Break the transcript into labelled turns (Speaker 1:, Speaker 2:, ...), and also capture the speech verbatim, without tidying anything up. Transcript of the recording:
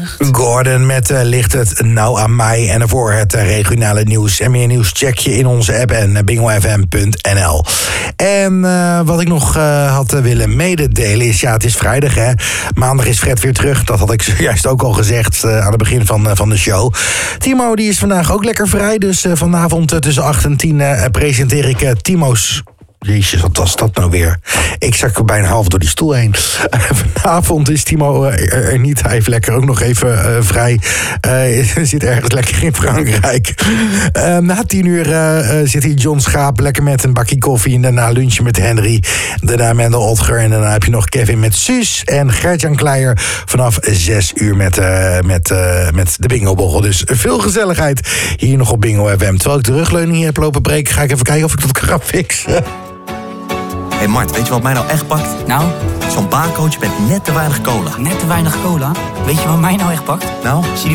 Speaker 1: gezegd.
Speaker 2: Gordon met uh, Ligt het nou aan mij. En daarvoor het uh, regionale nieuws. En meer nieuws check je in onze app en uh, bingo f m punt n l. En uh, wat ik nog uh, had uh, willen mededelen is... ja, het is vrijdag, hè. Maandag is Fred weer terug. Dat had ik zojuist ook al gezegd uh, aan het begin van, uh, van de show. Timo die is vandaag ook lekker vrij. Dus uh, vanavond uh, tussen acht en tien uh, presenteer ik uh, Timo's... Jezus, wat was dat nou weer? Ik zak er bijna half door die stoel heen. Vanavond is Timo er, er niet. Hij heeft lekker ook nog even uh, vrij. Hij uh, zit ergens lekker in Frankrijk. Uh, na tien uur uh, uh, zit hier John Schaap lekker met een bakje koffie. En daarna lunchen met Henry. Daarna Mendel Otger. En daarna heb je nog Kevin met Suus. En Gert-Jan Kleijer vanaf zes uur met, uh, met, uh, met de bingo-bochel. Dus veel gezelligheid hier nog op Bingo F M. Terwijl ik de rugleuning hier heb lopen breken, ga ik even kijken of ik dat kan fixen.
Speaker 3: Hé hey Mart, weet je wat mij nou echt pakt?
Speaker 1: Nou?
Speaker 3: Zo'n baarcoach met net te weinig cola.
Speaker 1: Net te weinig cola? Weet je wat mij nou echt pakt?
Speaker 3: Nou?
Speaker 1: Zie die